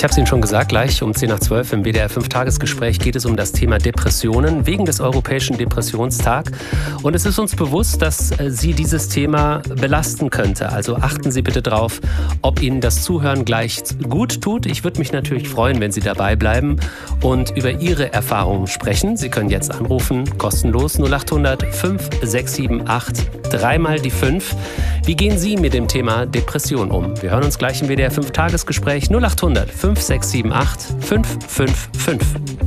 Ich habe es Ihnen schon gesagt, gleich um 10 nach 12 im WDR 5 Tagesgespräch geht es um das Thema Depressionen wegen des Europäischen Depressionstag. Und es ist uns bewusst, dass Sie dieses Thema belasten könnte. Also achten Sie bitte drauf, ob Ihnen das Zuhören gleich gut tut. Ich würde mich natürlich freuen, wenn Sie dabei bleiben und über Ihre Erfahrungen sprechen. Sie können jetzt anrufen, kostenlos 0800 5678 3 die 5. Wie gehen Sie mit dem Thema Depression um? Wir hören uns gleich im WDR 5 Tagesgespräch 0800 5678 555.